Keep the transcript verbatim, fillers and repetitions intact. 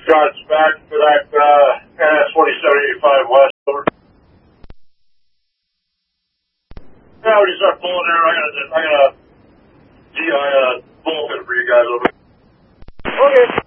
Shots back for that uh, N S twenty-seven eighty-five West. Over. Yeah, we just start pulling there. I gotta, I gotta, gee, I uh, bulletin for you guys over. Okay.